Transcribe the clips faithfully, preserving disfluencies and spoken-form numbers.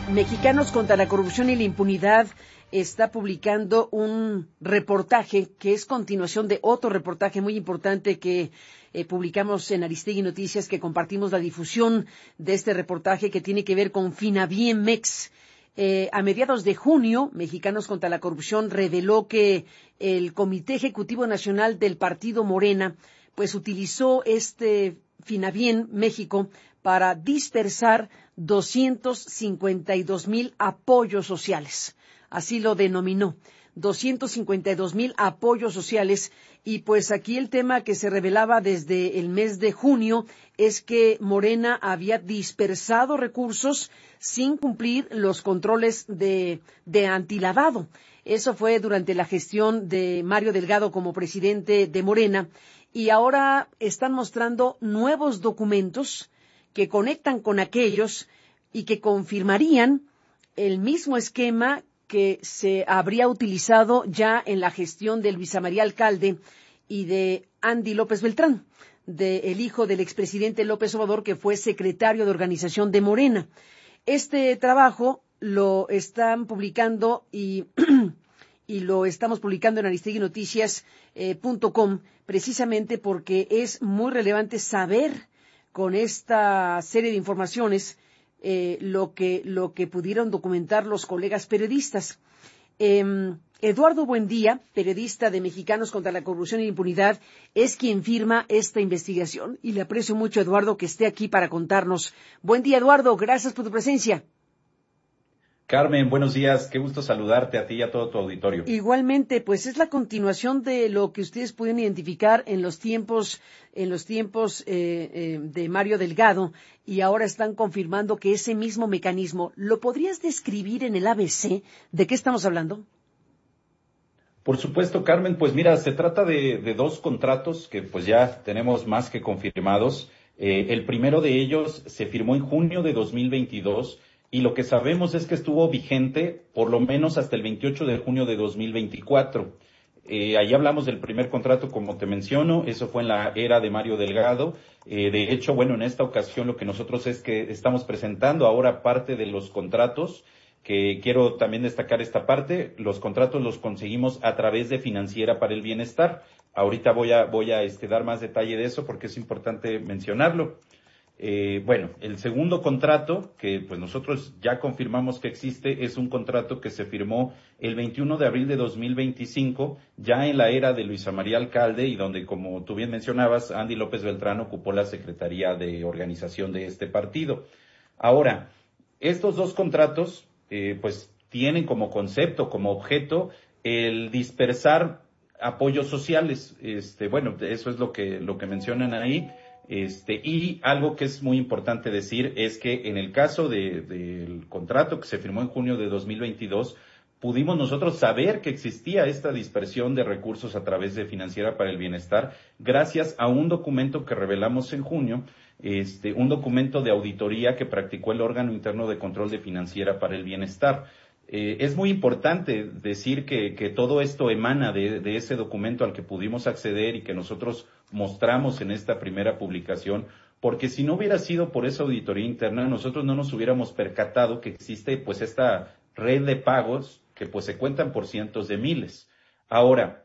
Mexicanos contra la Corrupción y la Impunidad está publicando un reportaje que es continuación de otro reportaje muy importante que eh, publicamos en Aristegui Noticias, que compartimos la difusión de este reportaje que tiene que ver con Finabiemex. Eh, a mediados de junio, Mexicanos contra la Corrupción reveló que el Comité Ejecutivo Nacional del Partido Morena pues utilizó este Finabien México para dispersar doscientos cincuenta y dos mil apoyos sociales. Así lo denominó, doscientos cincuenta y dos mil apoyos sociales. Y pues aquí el tema que se revelaba desde el mes de junio es que Morena había dispersado recursos sin cumplir los controles de, de antilavado. Eso fue durante la gestión de Mario Delgado como presidente de Morena. Y ahora están mostrando nuevos documentos que conectan con aquellos y que confirmarían el mismo esquema que se habría utilizado ya en la gestión de Luisa María Alcalde y de Andy López Beltrán, del hijo del expresidente López Obrador, que fue secretario de organización de Morena. Este trabajo lo están publicando y, y lo estamos publicando en aristegui noticias punto com, precisamente porque es muy relevante saber con esta serie de informaciones eh, lo que lo que pudieron documentar los colegas periodistas. Eh, Eduardo Buendía, periodista de Mexicanos contra la Corrupción y la Impunidad, es quien firma esta investigación y le aprecio mucho, Eduardo, que esté aquí para contarnos. Buen día, Eduardo, gracias por tu presencia. Carmen, buenos días, qué gusto saludarte a ti y a todo tu auditorio. Igualmente, pues es la continuación de lo que ustedes pudieron identificar en los tiempos, en los tiempos eh, eh, de Mario Delgado, y ahora están confirmando que ese mismo mecanismo, ¿lo podrías describir en el A B C? ¿De qué estamos hablando? Por supuesto, Carmen, pues mira, se trata de, de dos contratos que pues ya tenemos más que confirmados. Eh, el primero de ellos se firmó en junio de dos mil veintidós. Y lo que sabemos es que estuvo vigente por lo menos hasta el veintiocho de junio de dos mil veinticuatro. Eh, ahí hablamos del primer contrato, como te menciono, eso fue en la era de Mario Delgado. Eh, de hecho, bueno, en esta ocasión lo que nosotros es que estamos presentando ahora parte de los contratos, que quiero también destacar esta parte. Los contratos los conseguimos a través de Financiera para el Bienestar. Ahorita voy a, voy a este, dar más detalle de eso porque es importante mencionarlo. Eh, bueno, el segundo contrato, que pues nosotros ya confirmamos que existe, es un contrato que se firmó el veintiuno de abril de dos mil veinticinco, ya en la era de Luisa María Alcalde, y donde, como tú bien mencionabas, Andy López Beltrán ocupó la Secretaría de Organización de este partido. Ahora, estos dos contratos, eh, pues tienen como concepto, como objeto, el dispersar apoyos sociales. Este, bueno, eso es lo que, lo que mencionan ahí. Este, y algo que es muy importante decir es que en el caso de, del contrato que se firmó en junio de dos mil veintidós, pudimos nosotros saber que existía esta dispersión de recursos a través de Financiera para el Bienestar gracias a un documento que revelamos en junio, este, un documento de auditoría que practicó el órgano interno de control de Financiera para el Bienestar. Eh, es muy importante decir que, que todo esto emana de, de ese documento al que pudimos acceder y que nosotros mostramos en esta primera publicación, porque si no hubiera sido por esa auditoría interna, nosotros no nos hubiéramos percatado que existe pues esta red de pagos que pues se cuentan por cientos de miles. Ahora,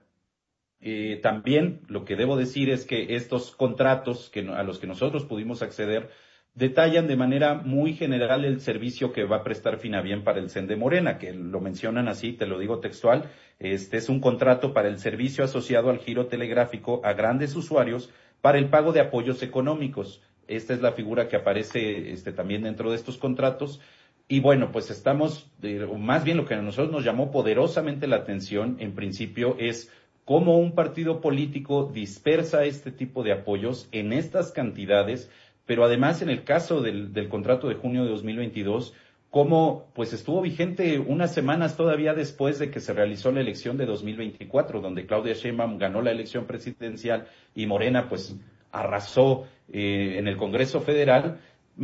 eh, también lo que debo decir es que estos contratos que, a los que nosotros pudimos acceder detallan de manera muy general el servicio que va a prestar Finabien para el C E N de Morena, que lo mencionan así, te lo digo textual. Este es un contrato para el servicio asociado al giro telegráfico a grandes usuarios para el pago de apoyos económicos. Esta es la figura que aparece este, también dentro de estos contratos. Y bueno, pues estamos, eh, más bien lo que a nosotros nos llamó poderosamente la atención, en principio, es cómo un partido político dispersa este tipo de apoyos en estas cantidades. Pero además, en el caso del, del contrato de junio de dos mil veintidós, cómo pues estuvo vigente unas semanas todavía después de que se realizó la elección de dos mil veinticuatro, donde Claudia Sheinbaum ganó la elección presidencial y Morena pues arrasó eh, en el Congreso Federal,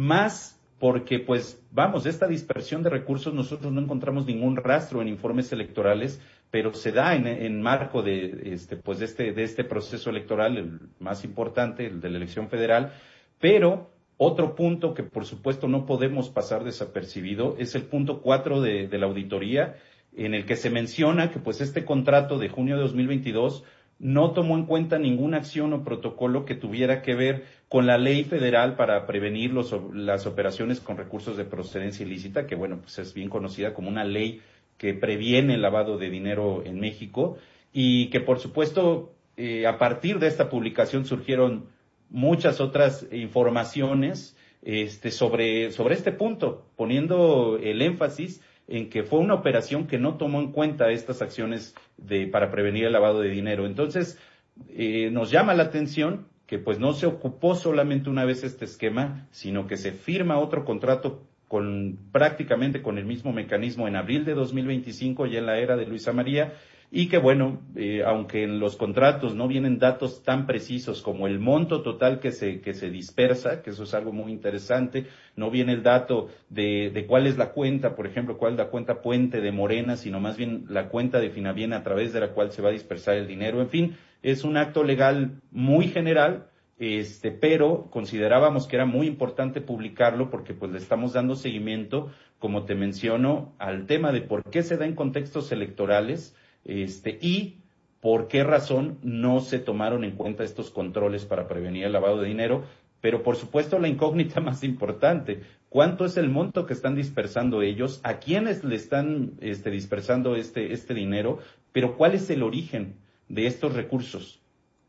más porque pues vamos, de esta dispersión de recursos nosotros no encontramos ningún rastro en informes electorales, pero se da en, en marco de este pues de este de este proceso electoral, el más importante, el de la elección federal. Pero Otro punto que por supuesto no podemos pasar desapercibido es el punto cuatro de, de la auditoría, en el que se menciona que pues este contrato de junio de dos mil veintidós no tomó en cuenta ninguna acción o protocolo que tuviera que ver con la ley federal para prevenir los, las operaciones con recursos de procedencia ilícita, que bueno, pues es bien conocida como una ley que previene el lavado de dinero en México, y que por supuesto eh, a partir de esta publicación surgieron muchas otras informaciones este, sobre, sobre este punto, poniendo el énfasis en que fue una operación que no tomó en cuenta estas acciones de, para prevenir el lavado de dinero. Entonces, eh, nos llama la atención que pues no se ocupó solamente una vez este esquema, sino que se firma otro contrato con prácticamente con el mismo mecanismo en abril de dos mil veinticinco, ya en la era de Luisa María, y que bueno, eh, aunque en los contratos no vienen datos tan precisos como el monto total que se que se dispersa, que eso es algo muy interesante, no viene el dato de, de cuál es la cuenta, por ejemplo, cuál es la cuenta puente de Morena, sino más bien la cuenta de Finaviena a través de la cual se va a dispersar el dinero. En fin, es un acto legal muy general, este, pero considerábamos que era muy importante publicarlo porque pues le estamos dando seguimiento, como te menciono, al tema de por qué se da en contextos electorales, Este, y por qué razón no se tomaron en cuenta estos controles para prevenir el lavado de dinero, pero por supuesto la incógnita más importante, ¿cuánto es el monto que están dispersando ellos? ¿A quiénes le están este, dispersando este, este dinero? Pero ¿cuál es el origen de estos recursos?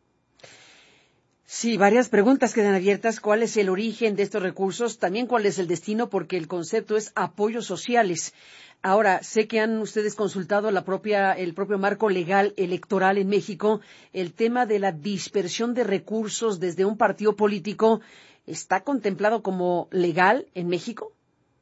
Sí, varias preguntas quedan abiertas. ¿Cuál es el origen de estos recursos? También, ¿cuál es el destino? Porque el concepto es apoyos sociales. Ahora, sé que han ustedes consultado la propia, el propio marco legal electoral en México. El tema de la dispersión de recursos desde un partido político, ¿está contemplado como legal en México?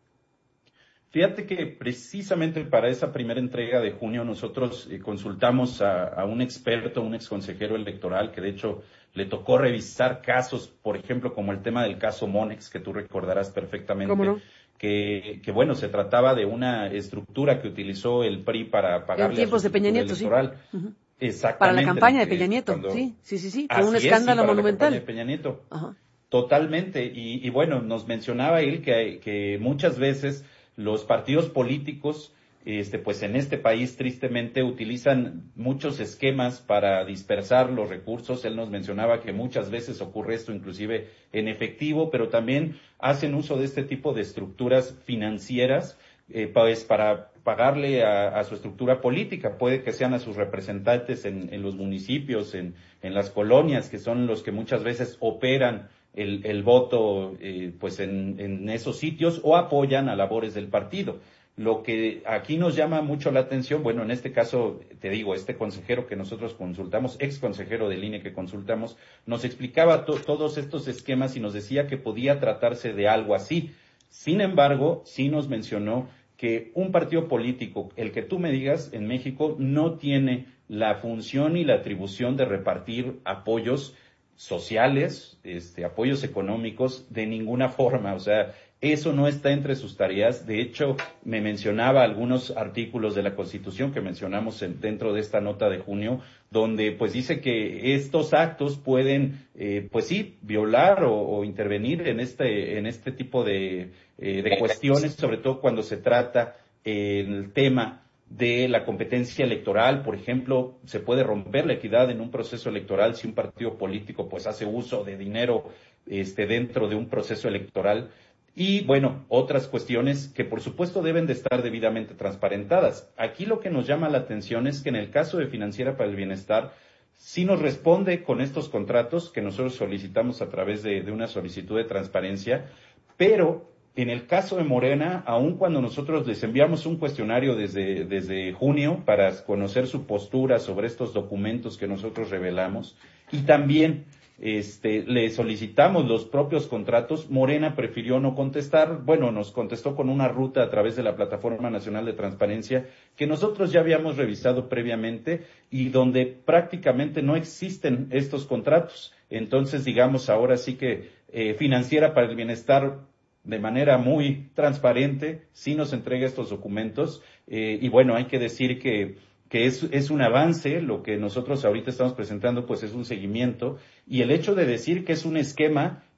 Fíjate que precisamente para esa primera entrega de junio nosotros eh, consultamos a, a un experto, un exconsejero electoral, que de hecho le tocó revisar casos, por ejemplo, como el tema del caso Monex, que tú recordarás perfectamente. ¿Cómo no? Que, que bueno, se trataba de una estructura que utilizó el P R I para pagarle en tiempos a su de Peña Nieto, electoral. Sí. Uh-huh. Exactamente. Para la campaña de Peña eh, Nieto, cuando... sí, sí, sí, sí, fue un Así escándalo es, sí, para monumental. La campaña de Peña Nieto. Ajá. Totalmente, y, y bueno, nos mencionaba él que, que muchas veces los partidos políticos, este, pues en este país tristemente utilizan muchos esquemas para dispersar los recursos. Él nos mencionaba que muchas veces ocurre esto inclusive en efectivo, pero también hacen uso de este tipo de estructuras financieras, eh, pues para pagarle a, a su estructura política. Puede que sean a sus representantes en, en los municipios, en, en las colonias, que son los que muchas veces operan el, el voto eh, pues en, en esos sitios, o apoyan a labores del partido. Lo que aquí nos llama mucho la atención, bueno, en este caso, te digo, este consejero que nosotros consultamos, ex consejero del I N E que consultamos, nos explicaba to- todos estos esquemas y nos decía que podía tratarse de algo así. Sin embargo, sí nos mencionó que un partido político, el que tú me digas, en México, no tiene la función y la atribución de repartir apoyos sociales, este, apoyos económicos de ninguna forma. O sea, eso no está entre sus tareas. De hecho, me mencionaba algunos artículos de la Constitución que mencionamos en, dentro de esta nota de junio, donde pues dice que estos actos pueden, eh, pues sí, violar o, o intervenir en este, en este tipo de, eh, de cuestiones, sobre todo cuando se trata eh, el tema de la competencia electoral. Por ejemplo, se puede romper la equidad en un proceso electoral si un partido político pues hace uso de dinero este, dentro de un proceso electoral. Y bueno, otras cuestiones que por supuesto deben de estar debidamente transparentadas. Aquí lo que nos llama la atención es que en el caso de Financiera para el Bienestar, sí nos responde con estos contratos que nosotros solicitamos a través de, de una solicitud de transparencia, pero en el caso de Morena, aun cuando nosotros les enviamos un cuestionario desde, desde junio para conocer su postura sobre estos documentos que nosotros revelamos, y también este, le solicitamos los propios contratos, Morena prefirió no contestar. Bueno, nos contestó con una ruta a través de la Plataforma Nacional de Transparencia que nosotros ya habíamos revisado previamente y donde prácticamente no existen estos contratos. Entonces, digamos, ahora sí que eh, Financiera para el Bienestar, de manera muy transparente, sí nos entrega estos documentos, eh, y bueno, hay que decir que, que es, es un avance. Lo que nosotros ahorita estamos presentando pues es un seguimiento, y el hecho de decir que es un esquema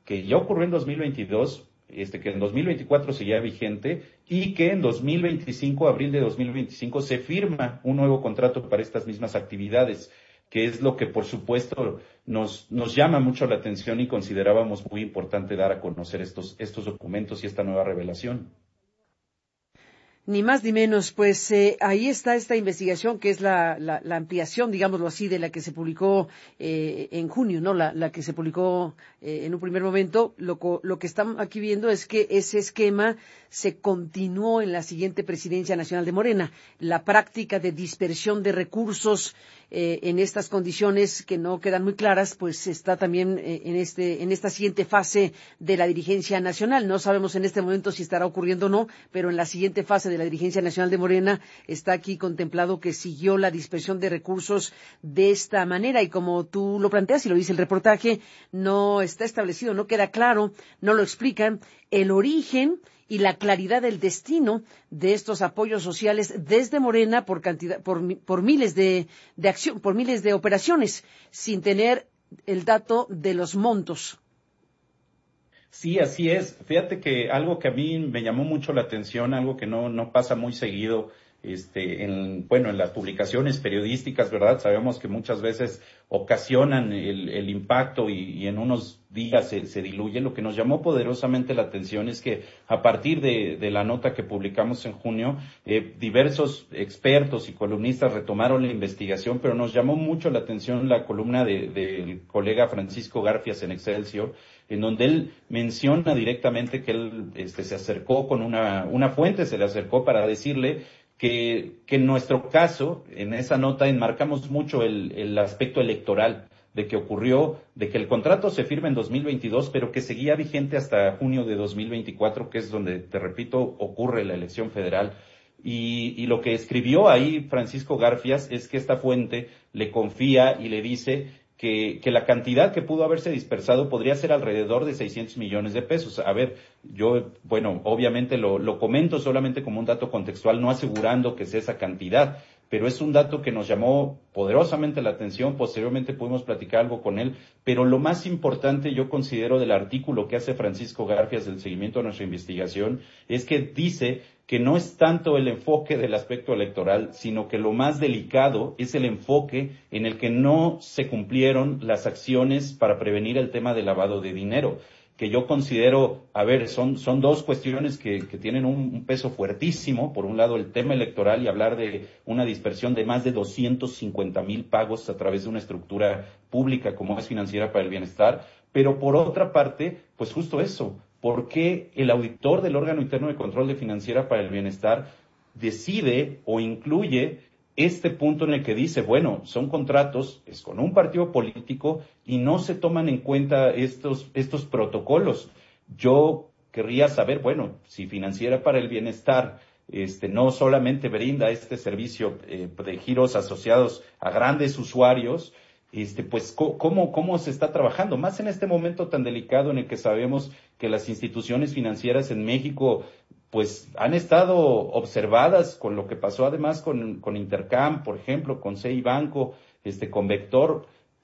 que ya ocurrió en dos mil veintidós, este, que en dos mil veinticuatro seguía vigente y que en dos mil veinticinco, abril de dos mil veinticinco, se firma un nuevo contrato para estas mismas actividades, que es lo que por supuesto nos, nos llama mucho la atención y considerábamos muy importante dar a conocer estos, estos documentos y esta nueva revelación. Ni más ni menos, pues eh, ahí está esta investigación que es la, la, la ampliación, digámoslo así, de la que se publicó eh, en junio, ¿no? La, la que se publicó eh, en un primer momento. Lo, lo que estamos aquí viendo es que ese esquema se continuó en la siguiente presidencia nacional de Morena. La práctica de dispersión de recursos eh, en estas condiciones que no quedan muy claras, pues está también eh, en este en esta siguiente fase de la dirigencia nacional. No sabemos en este momento si estará ocurriendo o no, pero en la siguiente fase de la dirigencia nacional de Morena está aquí contemplado que siguió la dispersión de recursos de esta manera y como tú lo planteas y lo dice el reportaje, no está establecido, no queda claro, no lo explican el origen y la claridad del destino de estos apoyos sociales desde Morena por cantidad, por, por miles de, de acción, por miles de operaciones, sin tener el dato de los montos. Sí, así es. Fíjate que algo que a mí me llamó mucho la atención, algo que no, no pasa muy seguido, este, en, bueno, en las publicaciones periodísticas, ¿verdad? Sabemos que muchas veces ocasionan el, el impacto y, y en unos días se, se diluye. Lo que nos llamó poderosamente la atención es que a partir de, de la nota que publicamos en junio, eh, diversos expertos y columnistas retomaron la investigación, pero nos llamó mucho la atención la columna de, del colega Francisco Garfias en Excelsior, en donde él menciona directamente que él este, se acercó con una, una fuente, se le acercó para decirle que, que en nuestro caso, en esa nota, enmarcamos mucho el, el aspecto electoral de que ocurrió, de que el contrato se firma en dos mil veintidós, pero que seguía vigente hasta junio de dos mil veinticuatro, que es donde, te repito, ocurre la elección federal. Y, y lo que escribió ahí Francisco Garfias es que esta fuente le confía y le dice que, que la cantidad que pudo haberse dispersado podría ser alrededor de seiscientos millones de pesos. A ver, yo, bueno, obviamente lo, lo comento solamente como un dato contextual, no asegurando que sea esa cantidad, pero es un dato que nos llamó poderosamente la atención. Posteriormente pudimos platicar algo con él, pero lo más importante yo considero del artículo que hace Francisco Garfias del seguimiento a nuestra investigación es que dice que no es tanto el enfoque del aspecto electoral, sino que lo más delicado es el enfoque en el que no se cumplieron las acciones para prevenir el tema del lavado de dinero, que yo considero, a ver, son, son dos cuestiones que, que tienen un, un peso fuertísimo. Por un lado, el tema electoral y hablar de una dispersión de más de doscientos cincuenta mil pagos a través de una estructura pública como es Financiera para el Bienestar, pero por otra parte, pues justo eso, ¿por qué el auditor del órgano interno de control de Financiera para el Bienestar decide o incluye este punto en el que dice, bueno, son contratos, es con un partido político y no se toman en cuenta estos, estos protocolos? Yo querría saber, bueno, si Financiera para el Bienestar este, no solamente brinda este servicio eh, de giros asociados a grandes usuarios, este, pues, ¿cómo, cómo se está trabajando? Más en este momento tan delicado en el que sabemos que las instituciones financieras en México pues han estado observadas con lo que pasó además con, con Intercam, por ejemplo, con C I Banco, este, con Vector.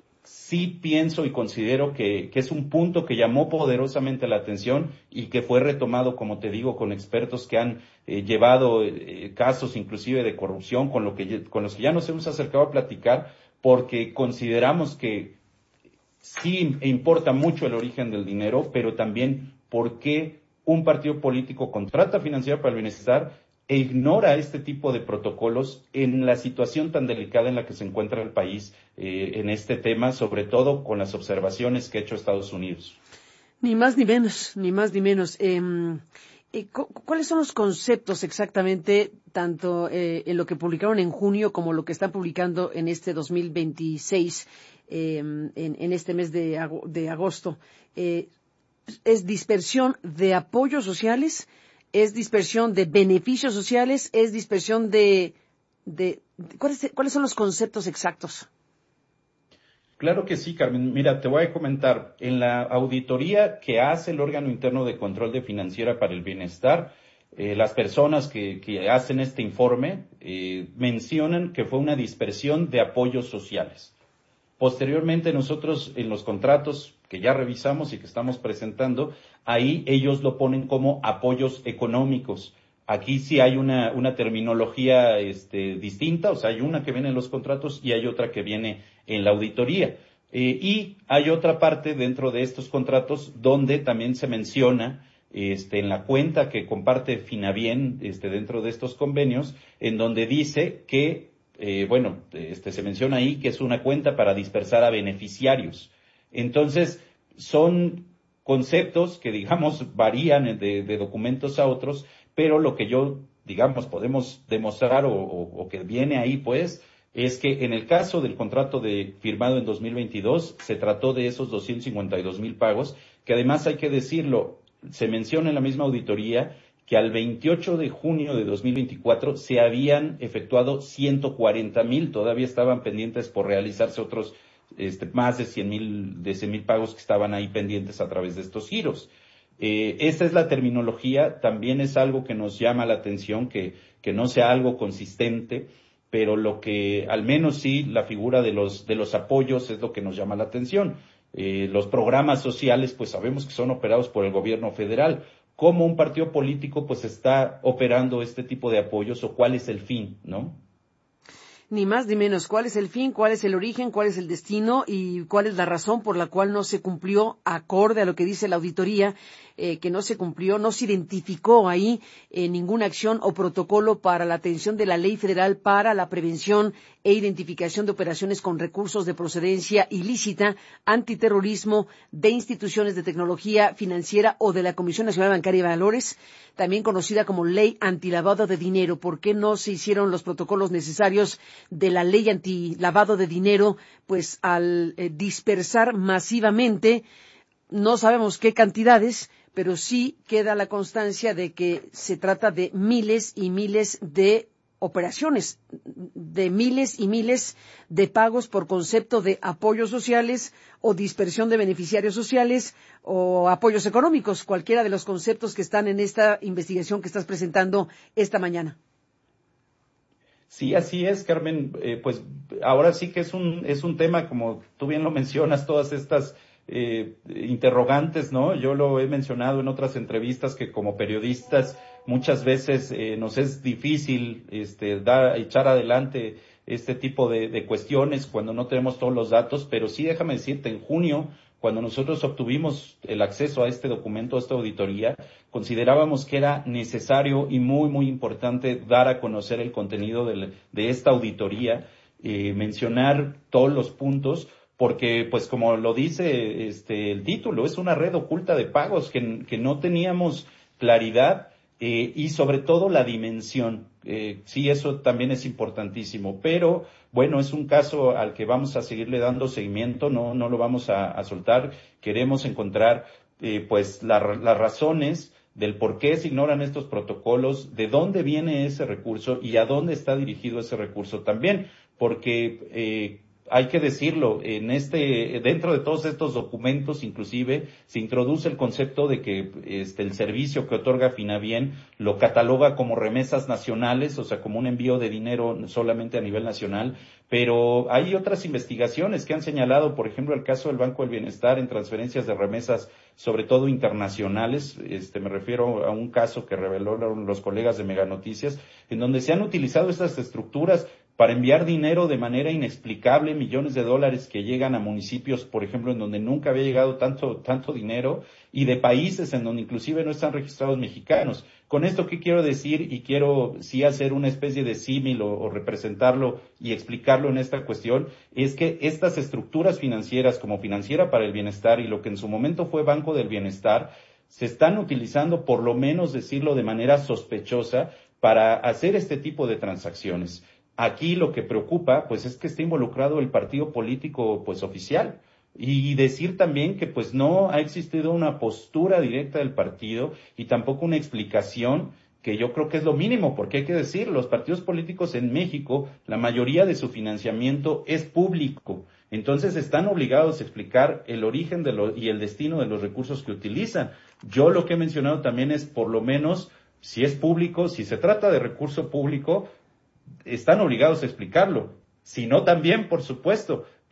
Sí pienso y considero que, que es un punto que llamó poderosamente la atención y que fue retomado, como te digo, con expertos que han eh, llevado eh, casos inclusive de corrupción con, lo que, con los que ya nos hemos acercado a platicar, porque consideramos que sí importa mucho el origen del dinero, pero también por qué un partido político contrata Financiera para el Bienestar e ignora este tipo de protocolos en la situación tan delicada en la que se encuentra el país eh, en este tema, sobre todo con las observaciones que ha hecho Estados Unidos. Ni más ni menos, ni más ni menos. Eh, eh, ¿Cuáles son los conceptos exactamente, tanto eh, en lo que publicaron en junio como lo que están publicando en este dos mil veintiséis, eh, en, en este mes de, ag de agosto? Eh, ¿Es dispersión de apoyos sociales? ¿Es dispersión de beneficios sociales? ¿Es dispersión de... de, de ¿cuáles, ¿Cuáles son los conceptos exactos? Claro que sí, Carmen. Mira, te voy a comentar. En la auditoría que hace el órgano interno de control de Financiera para el Bienestar, eh, las personas que, que hacen este informe eh, mencionan que fue una dispersión de apoyos sociales. Posteriormente, nosotros en los contratos que ya revisamos y que estamos presentando, ahí ellos lo ponen como apoyos económicos. Aquí sí hay una, una terminología este, distinta, o sea, hay una que viene en los contratos y hay otra que viene en la auditoría. Eh, y hay otra parte dentro de estos contratos donde también se menciona este, en la cuenta que comparte Finabien este, dentro de estos convenios, en donde dice que, eh, bueno, este, se menciona ahí que es una cuenta para dispersar a beneficiarios. Entonces, son conceptos que, digamos, varían de, de documentos a otros, pero lo que yo, digamos, podemos demostrar o, o, o que viene ahí, pues, es que en el caso del contrato de firmado en dos mil veintidós, se trató de esos doscientos cincuenta y dos mil pagos, que además hay que decirlo, se menciona en la misma auditoría que al veintiocho de junio de dos mil veinticuatro se habían efectuado ciento cuarenta mil, todavía estaban pendientes por realizarse otros este, más de cien mil, de cien mil pagos que estaban ahí pendientes a través de estos giros. Eh, esta es la terminología, también es algo que nos llama la atención, que, que no sea algo consistente, pero lo que, al menos sí, la figura de los, de los apoyos es lo que nos llama la atención. Eh, los programas sociales, pues sabemos que son operados por el gobierno federal. ¿Cómo un partido político, pues, está operando este tipo de apoyos o cuál es el fin, no? Ni más ni menos. ¿Cuál es el fin? ¿Cuál es el origen? ¿Cuál es el destino? ¿Y cuál es la razón por la cual no se cumplió acorde a lo que dice la auditoría? Eh, que no se cumplió, no se identificó ahí eh, ninguna acción o protocolo para la atención de la Ley Federal para la prevención e identificación de operaciones con recursos de procedencia ilícita, antiterrorismo, de instituciones de tecnología financiera o de la Comisión Nacional Bancaria y Valores, también conocida como Ley Antilavado de Dinero. ¿Por qué no se hicieron los protocolos necesarios de la Ley Antilavado de Dinero? Pues al eh, dispersar masivamente, no sabemos qué cantidades, pero sí queda la constancia de que se trata de miles y miles de operaciones, de miles y miles de pagos por concepto de apoyos sociales o dispersión de beneficiarios sociales o apoyos económicos, cualquiera de los conceptos que están en esta investigación que estás presentando esta mañana. Sí, así es, Carmen. Eh, pues ahora sí que es un es un tema, como tú bien lo mencionas, todas estas eh, interrogantes, ¿no? Yo lo he mencionado en otras entrevistas que como periodistas muchas veces eh, nos es difícil este, dar, echar adelante este tipo de, de cuestiones cuando no tenemos todos los datos, pero sí déjame decirte, en junio, cuando nosotros obtuvimos el acceso a este documento, a esta auditoría, considerábamos que era necesario y muy, muy importante dar a conocer el contenido de, de esta auditoría, eh, mencionar todos los puntos, porque, pues, como lo dice este el título, es una red oculta de pagos que, que no teníamos claridad eh, y sobre todo la dimensión. Eh, sí, eso también es importantísimo, pero bueno, es un caso al que vamos a seguirle dando seguimiento, no, no lo vamos a, a soltar. Queremos encontrar, eh, pues, la, las razones del por qué se ignoran estos protocolos, de dónde viene ese recurso y a dónde está dirigido ese recurso también, porque eh, hay que decirlo, en este, dentro de todos estos documentos, inclusive, se introduce el concepto de que este, el servicio que otorga Finabien lo cataloga como remesas nacionales, o sea, como un envío de dinero solamente a nivel nacional, pero hay otras investigaciones que han señalado, por ejemplo, el caso del Banco del Bienestar en transferencias de remesas, sobre todo internacionales. Este, me refiero a un caso que revelaron los colegas de Mega Noticias, en donde se han utilizado estas estructuras para enviar dinero de manera inexplicable, millones de dólares que llegan a municipios, por ejemplo, en donde nunca había llegado tanto, tanto dinero, y de países en donde inclusive no están registrados mexicanos. Con esto, ¿qué quiero decir? Y quiero sí hacer una especie de símil o, o representarlo y explicarlo en esta cuestión, es que estas estructuras financieras como Financiera para el Bienestar y lo que en su momento fue Banco del Bienestar, se están utilizando, por lo menos decirlo de manera sospechosa, para hacer este tipo de transacciones. Aquí lo que preocupa, pues, es que esté involucrado el partido político, pues, oficial. Y decir también que, pues, no ha existido una postura directa del partido y tampoco una explicación, que yo creo que es lo mínimo, porque hay que decir, los partidos políticos en México, la mayoría de su financiamiento es público. Entonces están obligados a explicar el origen de lo, y el destino de los recursos que utilizan. Yo lo que he mencionado también es, por lo menos, si es público, si se trata de recurso público, están obligados a explicarlo. Si no, también, por supuesto.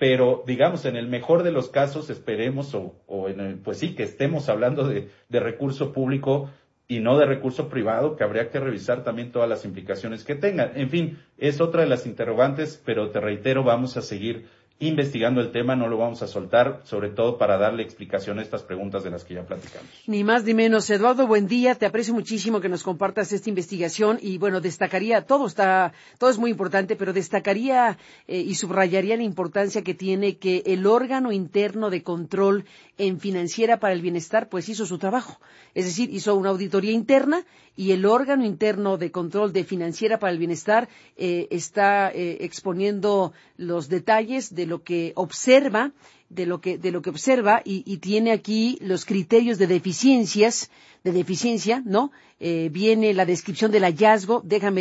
pero digamos, en el mejor de los casos esperemos, o, o en el, pues sí, que estemos hablando de, de recurso público y no de recurso privado, que habría que revisar también todas las implicaciones que tengan. En fin, es otra de las interrogantes, pero te reitero, vamos a seguir investigando el tema, no lo vamos a soltar, sobre todo para darle explicación a estas preguntas de las que ya platicamos. Ni más ni menos. Eduardo, buen día, te aprecio muchísimo que nos compartas esta investigación y bueno, destacaría, todo está, todo es muy importante, pero destacaría eh, y subrayaría la importancia que tiene que el órgano interno de control en Financiera para el Bienestar pues hizo su trabajo, es decir, hizo una auditoría interna y el órgano interno de control de Financiera para el Bienestar eh, está eh, exponiendo los detalles de lo que observa, de lo que de lo que observa y, y tiene aquí los criterios de deficiencias, de deficiencia, ¿no? Eh, viene la descripción del hallazgo, déjame